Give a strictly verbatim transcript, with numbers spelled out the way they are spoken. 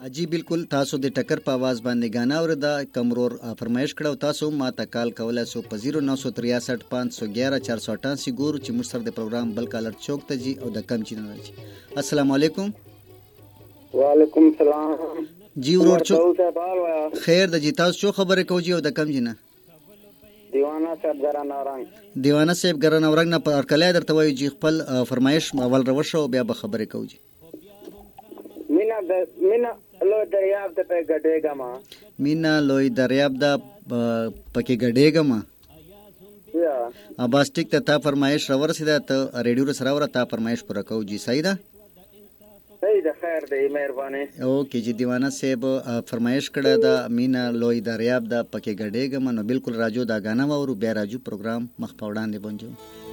اجي بالکل تاسو د ټکر په आवाज باندې غانا اوردا کمرور فرمایش کړو تاسو ما ته کال کولای سو په صفر نو تریه شش پنځه یک یک چار سو اٹھاسی ګورو چې موږ سره د پروګرام بل کالر چوک ته جی او د کم چینل راځي. السلام علیکم. وعلیکم السلام جی ورور چو خیر د جی تاسو شو خبره کوجی او د کم جنه دیوانه صاحب ګران اورنګ دیوانه صاحب ګران اورنګ نه پر کله درته وایي جی خپل فرمایش اول روشو بیا به خبره کوجی. مینا د مینا لوی دریاب د په ګډېګه ما مینا لوی دریاب د پکې ګډېګه ما یا ا بس ټیک ته تا فرمایش را ورسیده ته ریډیو سره ور تا فرمایش پر کو جی صحیح ده صحیح ده خیر دی مهرباني اوکې جی دیوانه صاحب فرمایش کړه دا مینا لوی دریاب د پکې ګډېګه ما نو بالکل راجو دا غانا ورو بیا راجو پروګرام مخ په وړاندې بونجو.